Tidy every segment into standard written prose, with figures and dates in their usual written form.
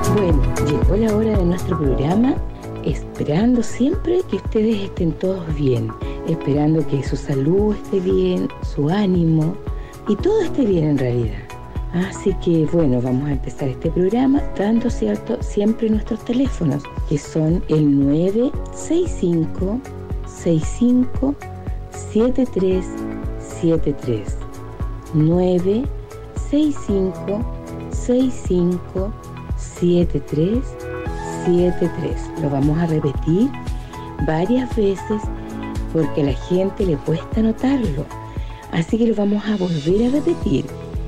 Bueno, llegó la hora de nuestro programa, esperando siempre que ustedes estén todos bien, esperando que su salud esté bien, su ánimo y todo esté bien en realidad. Así que bueno, vamos a empezar este programa dando siempre nuestros teléfonos, que son el 965 65 7373 965 65 7373. Lo vamos a repetir varias veces porque a la gente le cuesta anotarlo. Así que lo vamos a volver a repetir.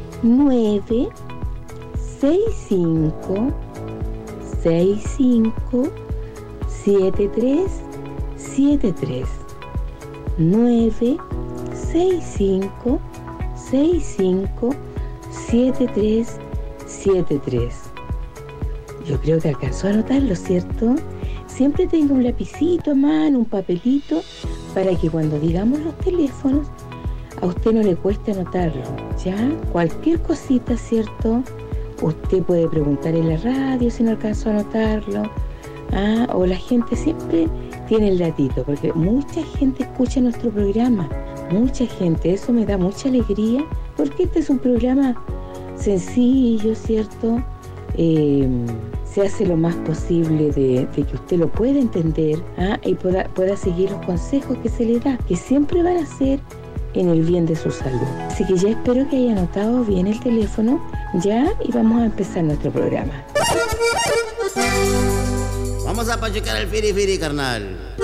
965 65 7373 965 65 7373. Yo creo que alcanzó a anotarlo, ¿cierto? Siempre tenga un lapicito a mano, un papelito, para que cuando digamos los teléfonos, a usted no le cueste anotarlo, ¿ya? Cualquier cosita, ¿cierto? Usted puede preguntar en la radio si no alcanzó a anotarlo. O la gente siempre tiene el datito, porque mucha gente escucha nuestro programa, mucha gente. Eso me da mucha alegría, porque este es un programa sencillo, ¿cierto? Se hace lo más posible de que usted lo pueda entender y pueda seguir los consejos que se le da, que siempre van a ser en el bien de su salud. Así que ya espero que haya anotado bien el teléfono, ya, y vamos a empezar nuestro programa. Vamos a pachecar el firi, carnal.